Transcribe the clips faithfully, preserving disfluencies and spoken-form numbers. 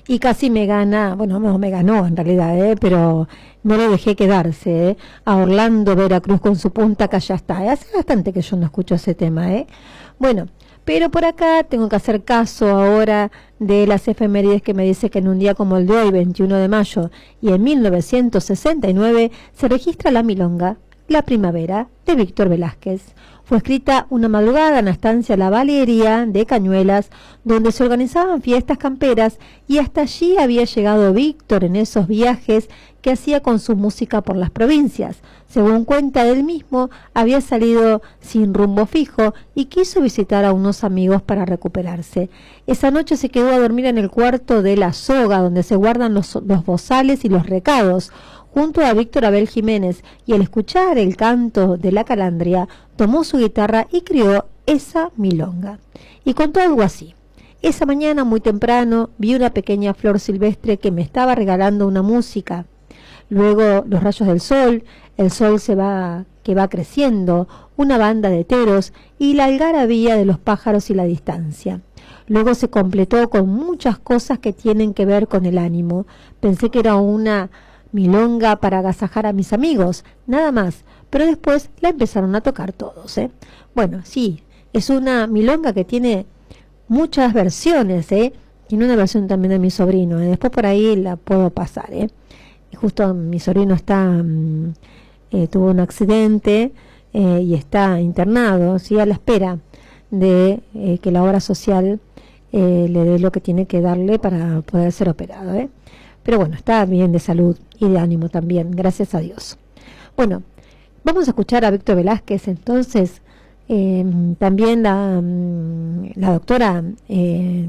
y casi me gana, bueno, no me ganó en realidad, ¿eh? Pero no lo dejé quedarse, ¿eh? A Orlando Veracruz con su punta que allá está. ¿eh? Hace bastante que yo no escucho ese tema, ¿eh? Bueno, pero por acá tengo que hacer caso ahora de las efemérides que me dice que en un día como el de hoy, veintiuno de mayo, y en mil novecientos sesenta y nueve, se registra la milonga, La Primavera, de Víctor Velázquez. Fue escrita una madrugada en la estancia La Valeria de Cañuelas, donde se organizaban fiestas camperas, y hasta allí había llegado Víctor en esos viajes que hacía con su música por las provincias. Según cuenta él mismo, había salido sin rumbo fijo y quiso visitar a unos amigos para recuperarse. Esa noche se quedó a dormir en el cuarto de La Soga, donde se guardan los, los bozales y los recados, junto a Víctor Abel Jiménez, y al escuchar el canto de la calandria, tomó su guitarra y crió esa milonga. Y contó algo así: esa mañana muy temprano vi una pequeña flor silvestre que me estaba regalando una música. Luego los rayos del sol, el sol se va, que va creciendo, una banda de teros y la algarabía de los pájaros y la distancia. Luego se completó con muchas cosas que tienen que ver con el ánimo. Pensé que era una milonga para agasajar a mis amigos, nada más, pero después la empezaron a tocar todos, ¿eh? Bueno, sí, es una milonga que tiene muchas versiones, ¿eh? Tiene una versión también de mi sobrino, ¿eh? Después por ahí la puedo pasar, ¿eh? Y justo mi sobrino está, mmm, eh, tuvo un accidente eh, y está internado, ¿sí? A la espera de eh, que la obra social eh, le dé lo que tiene que darle para poder ser operado, ¿eh? Pero bueno, está bien de salud y de ánimo también, gracias a Dios. Bueno, vamos a escuchar a Víctor Velázquez, entonces, eh, también la, la doctora eh,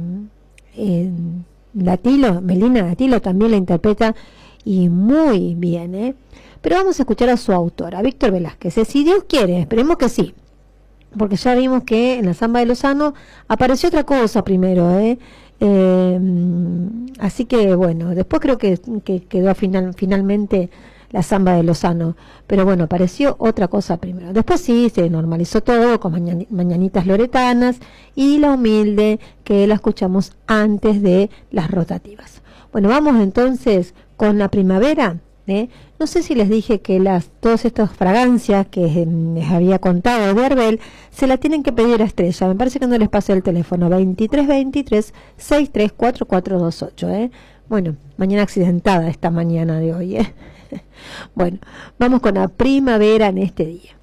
eh, Latilo, Melina Latilo también la interpreta y muy bien, ¿eh? Pero vamos a escuchar a su autora, Víctor Velázquez, ¿eh? Si Dios quiere, esperemos que sí, porque ya vimos que en la Zamba de Lozano apareció otra cosa primero, ¿eh? Eh, así que bueno, después creo que, que quedó final, finalmente la Zamba de Lozano, pero bueno, apareció otra cosa primero. Después sí, se normalizó todo con mañan, mañanitas loretanas y la humilde que la escuchamos antes de las rotativas. Bueno, vamos entonces con La Primavera, ¿eh? No sé si les dije que las todas estas fragancias que eh, les había contado de Herbel se la tienen que pedir a Estrella. Me parece que no les pasé el teléfono veintitrés veintitrés sesenta y tres cuarenta y cuatro veintiocho, ¿eh? Bueno, mañana accidentada esta mañana de hoy, ¿eh? Bueno, vamos con La Primavera en este día.